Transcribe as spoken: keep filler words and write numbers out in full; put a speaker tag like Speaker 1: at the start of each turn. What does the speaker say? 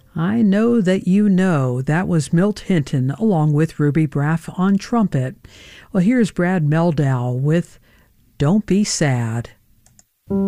Speaker 1: I know that you know. That was Milt Hinton along with Ruby Braff on trumpet. Well, here's Brad Meldow with Don't Be Sad.